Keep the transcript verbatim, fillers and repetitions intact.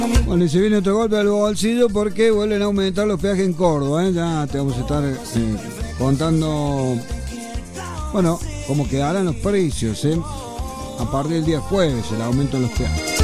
Bueno, y se viene otro golpe al bolsillo porque vuelven a aumentar los peajes en Córdoba, ¿eh? Ya te vamos a estar eh, contando, bueno, cómo quedarán los precios, ¿eh? A partir del día jueves, el aumento de los peajes.